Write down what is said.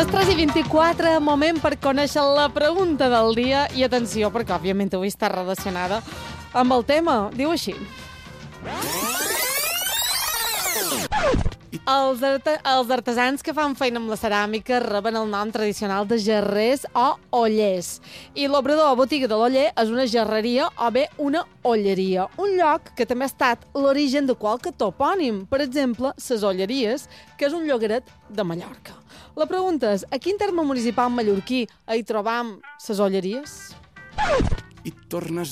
Les 3:24, moment per conèixer la pregunta del dia. I atenció, perquè òbviament avui està relacionada amb el tema. Diu així. Els artesans que fan feina amb la ceràmica reben el nom tradicional de gerrers o ollers. I l'obrador o botiga de l'oller és una gerreria o bé una olleria, un lloc que també ha estat l'origen de qualque topònim. Per exemple, ses Olleries, que és un llogaret de Mallorca. La pregunta és, a quin terme municipal mallorquí hi trobam ses Olleries? I tornes